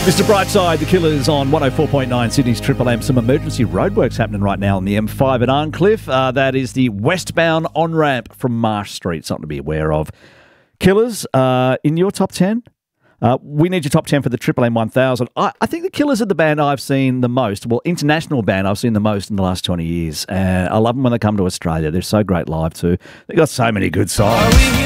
Mr. Brightside, the Killers on 104.9 Sydney's Triple M. Some emergency roadworks happening right now on the M5 at Arncliffe. That is the westbound on-ramp from Marsh Street, something to be aware of. Killers, in your top 10? We need your top 10 for the Triple M 1000. I think the Killers are the band I've seen the most. Well, international band I've seen the most in the last 20 years. And I love them when they come to Australia. They're so great live too. They've got so many good songs.